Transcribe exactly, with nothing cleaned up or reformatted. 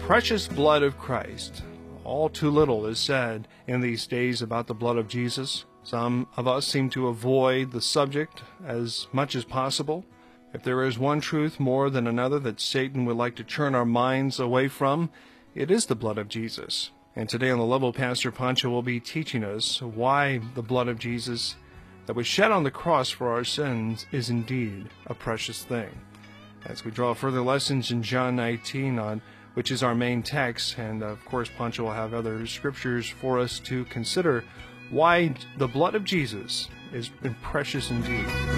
precious blood of Christ. All too little is said in these days about the blood of Jesus. Some of us seem to avoid the subject as much as possible. If there is one truth more than another that Satan would like to turn our minds away from, it is the blood of Jesus. And today on The Level, Pastor Pancho will be teaching us why the blood of Jesus that was shed on the cross for our sins is indeed a precious thing. As we draw further lessons in John nineteen, on which is our main text, and of course Pancho will have other scriptures for us to consider why the blood of Jesus is precious indeed.